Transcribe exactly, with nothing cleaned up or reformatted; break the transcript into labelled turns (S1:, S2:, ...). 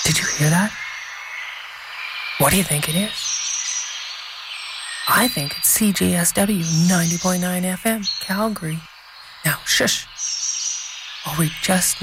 S1: Did you hear that? What do you think it is? I think it's C J S W ninety point nine F M, Calgary. Now, shush. Or we just